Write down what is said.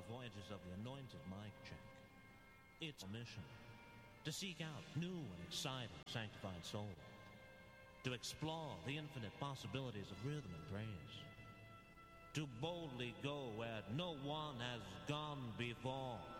voyages of the anointed mic check. It's a mission to seek out new and exciting sanctified souls, to explore the infinite possibilities of rhythm and praise, to boldly go where no one has gone before.